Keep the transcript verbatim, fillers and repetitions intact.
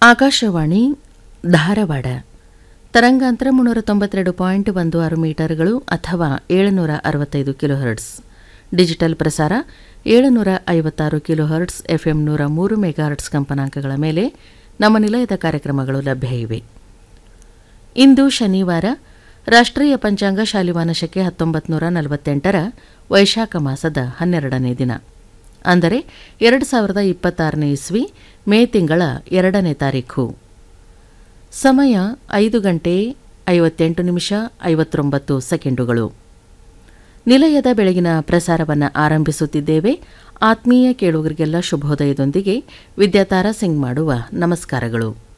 ಆಕಾಶವಾಣಿ ಧಾರವಾಡ ತರಂಗಾಂತರ ಮುನ್ನೂರ ತೊಂಬತ್ತೆರಡು ಪಾಯಿಂಟ್ ಒಂದು ಆರು ಮೀಟರ್ಗಳು ಅಥವಾ ಏಳುನೂರ ಅರವತ್ತೈದು ಕಿಲೋಹರ್ಟ್ಸ್. ಡಿಜಿಟಲ್ ಪ್ರಸಾರ ಏಳುನೂರ ಐವತ್ತಾರು ಕಿಲೋಹರ್ಟ್ಸ್ ಎಫ್ಎಂ ನೂರ ಮೂರು ಮೆಗಾಹರ್ಟ್ಸ್ ಕಂಪನಾಂಕಗಳ ಮೇಲೆ ನಮ್ಮ ನಿಲಯದ ಕಾರ್ಯಕ್ರಮಗಳು ಲಭ್ಯ ಇವೆ. ಇಂದು ಶನಿವಾರ ರಾಷ್ಟ್ರೀಯ ಪಂಚಾಂಗ ಶಾಲಿವಾನ ಶಕೆ ಹತ್ತೊಂಬತ್ತು ನೂರ ನಲವತ್ತೆಂಟರ ವೈಶಾಖ ಮಾಸದ ಹನ್ನೆರಡನೇ ದಿನ, ಅಂದರೆ ಎರಡು ಸಾವಿರದ ಇಪ್ಪತ್ತಾರನೇ ಇಸ್ವಿ ಮೇ ತಿಂಗಳ ಎರಡನೇ ತಾರೀಖು. ಸಮಯ ಐದು ಗಂಟೆ ಐವತ್ತೆಂಟು ನಿಮಿಷ ಐವತ್ತೊಂಬತ್ತು ಸೆಕೆಂಡುಗಳು. ನಿಲಯದ ಬೆಳಗಿನ ಪ್ರಸಾರವನ್ನು ಆರಂಭಿಸುತ್ತಿದ್ದೇವೆ. ಆತ್ಮೀಯ ಕೇಳುಗರಿಗೆಲ್ಲ ಶುಭೋದಯದೊಂದಿಗೆ ವಿದ್ಯಾತಾರಾ ಸಿಂಗ್ ಮಾಡುವ ನಮಸ್ಕಾರಗಳು.